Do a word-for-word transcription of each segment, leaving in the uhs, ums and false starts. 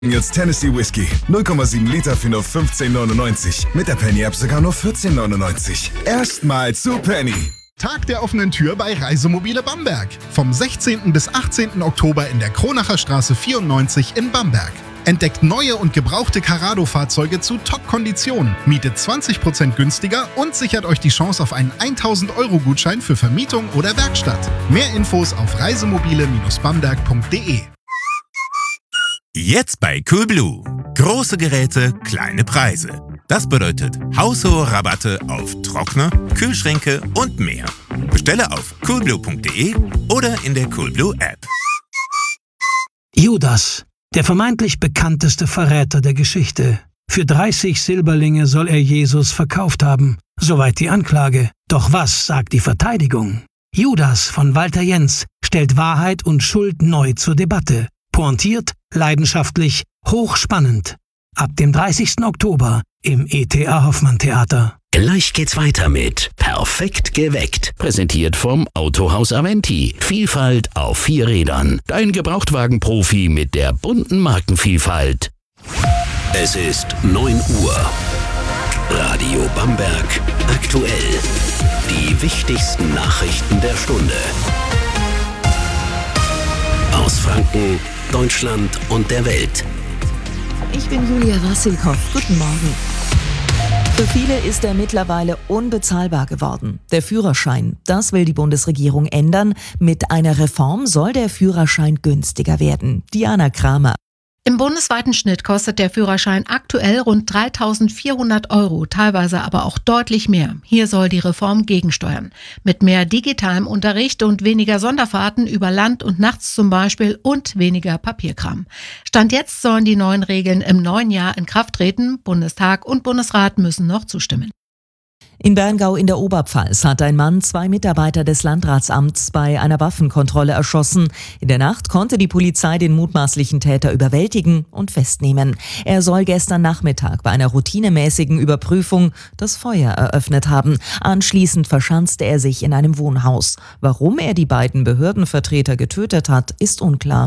Jetzt Tennessee Whiskey. null Komma sieben Liter für nur fünfzehn neunundneunzig. Mit der Penny-App sogar nur vierzehn neunundneunzig. Erstmal zu Penny. Tag der offenen Tür bei Reisemobile Bamberg. Vom sechzehnten bis achtzehnten Oktober in der Kronacher Straße vierundneunzig in Bamberg. Entdeckt neue und gebrauchte Carrado-Fahrzeuge zu Top-Konditionen, mietet zwanzig Prozent günstiger und sichert euch die Chance auf einen tausend Euro Gutschein für Vermietung oder Werkstatt. Mehr Infos auf reisemobile Bamberg punkt de. Jetzt bei Coolblue. Große Geräte, kleine Preise. Das bedeutet haushohe Rabatte auf Trockner, Kühlschränke und mehr. Bestelle auf coolblue punkt de oder in der Coolblue App. Judas, der vermeintlich bekannteste Verräter der Geschichte. Für dreißig Silberlinge soll er Jesus verkauft haben. Soweit die Anklage. Doch was sagt die Verteidigung? Judas von Walter Jentz stellt Wahrheit und Schuld neu zur Debatte. Pointiert, leidenschaftlich, hochspannend. Ab dem dreißigsten Oktober im E T A Hoffmann Theater. Gleich geht's weiter mit Perfekt geweckt. Präsentiert vom Autohaus Aventi. Vielfalt auf vier Rädern. Dein Gebrauchtwagenprofi mit der bunten Markenvielfalt. Es ist neun Uhr. Radio Bamberg aktuell. Die wichtigsten Nachrichten der Stunde. Aus Franken, Deutschland und der Welt. Ich bin Julia Wassilkow. Guten Morgen. Für viele ist er mittlerweile unbezahlbar geworden. Der Führerschein, das will die Bundesregierung ändern. Mit einer Reform soll der Führerschein günstiger werden. Diana Kramer. Im bundesweiten Schnitt kostet der Führerschein aktuell rund dreitausendvierhundert Euro, teilweise aber auch deutlich mehr. Hier soll die Reform gegensteuern. Mit mehr digitalem Unterricht und weniger Sonderfahrten über Land und nachts zum Beispiel und weniger Papierkram. Stand jetzt sollen die neuen Regeln im neuen Jahr in Kraft treten. Bundestag und Bundesrat müssen noch zustimmen. In Berngau in der Oberpfalz hat ein Mann zwei Mitarbeiter des Landratsamts bei einer Waffenkontrolle erschossen. In der Nacht konnte die Polizei den mutmaßlichen Täter überwältigen und festnehmen. Er soll gestern Nachmittag bei einer routinemäßigen Überprüfung das Feuer eröffnet haben. Anschließend verschanzte er sich in einem Wohnhaus. Warum er die beiden Behördenvertreter getötet hat, ist unklar.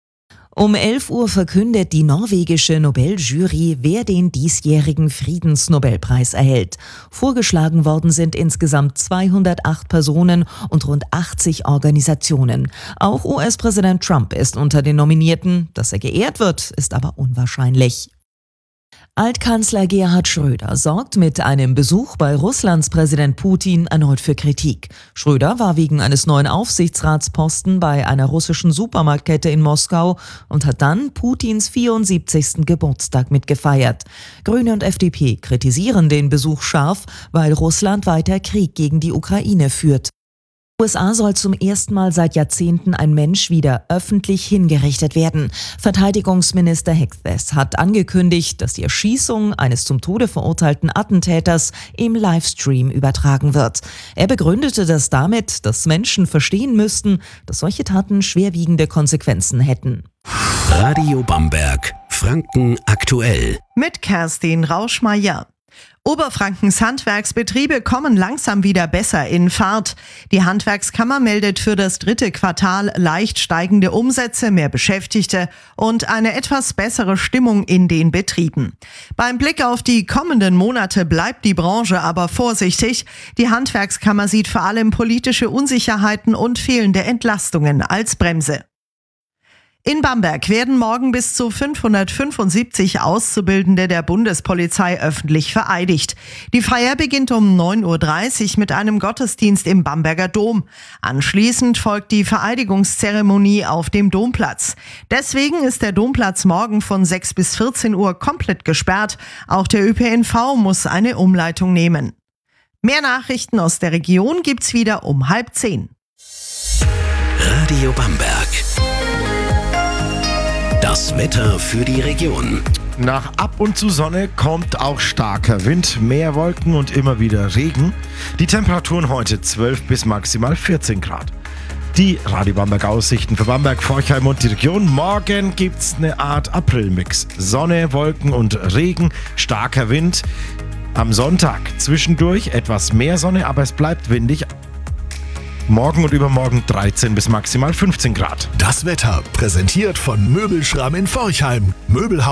Um elf Uhr verkündet die norwegische Nobeljury, wer den diesjährigen Friedensnobelpreis erhält. Vorgeschlagen worden sind insgesamt zweihundertacht Personen und rund achtzig Organisationen. Auch U S-Präsident Trump ist unter den Nominierten. Dass er geehrt wird, ist aber unwahrscheinlich. Altkanzler Gerhard Schröder sorgt mit einem Besuch bei Russlands Präsident Putin erneut für Kritik. Schröder war wegen eines neuen Aufsichtsratsposten bei einer russischen Supermarktkette in Moskau und hat dann Putins vierundsiebzigsten Geburtstag mitgefeiert. Grüne und F D P kritisieren den Besuch scharf, weil Russland weiter Krieg gegen die Ukraine führt. In den U S A soll zum ersten Mal seit Jahrzehnten ein Mensch wieder öffentlich hingerichtet werden. Verteidigungsminister Hegseth hat angekündigt, dass die Erschießung eines zum Tode verurteilten Attentäters im Livestream übertragen wird. Er begründete das damit, dass Menschen verstehen müssten, dass solche Taten schwerwiegende Konsequenzen hätten. Radio Bamberg, Franken aktuell. Mit Kerstin Rauschmeier. Oberfrankens Handwerksbetriebe kommen langsam wieder besser in Fahrt. Die Handwerkskammer meldet für das dritte Quartal leicht steigende Umsätze, mehr Beschäftigte und eine etwas bessere Stimmung in den Betrieben. Beim Blick auf die kommenden Monate bleibt die Branche aber vorsichtig. Die Handwerkskammer sieht vor allem politische Unsicherheiten und fehlende Entlastungen als Bremse. In Bamberg werden morgen bis zu fünfhundertfünfundsiebzig Auszubildende der Bundespolizei öffentlich vereidigt. Die Feier beginnt um neun Uhr dreißig mit einem Gottesdienst im Bamberger Dom. Anschließend folgt die Vereidigungszeremonie auf dem Domplatz. Deswegen ist der Domplatz morgen von sechs bis vierzehn Uhr komplett gesperrt. Auch der Ö P N V muss eine Umleitung nehmen. Mehr Nachrichten aus der Region gibt's wieder um halb zehn. Radio Bamberg. Das Wetter für die Region. Nach ab und zu Sonne kommt auch starker Wind, mehr Wolken und immer wieder Regen. Die Temperaturen heute zwölf bis maximal vierzehn Grad. Die Radio Bamberg Aussichten für Bamberg, Forchheim und die Region. Morgen gibt's eine Art Aprilmix. Sonne, Wolken und Regen, starker Wind. Am Sonntag zwischendurch etwas mehr Sonne, aber es bleibt windig. Morgen und übermorgen dreizehn bis maximal fünfzehn Grad. Das Wetter präsentiert von Möbelschramm in Forchheim. Möbelhaus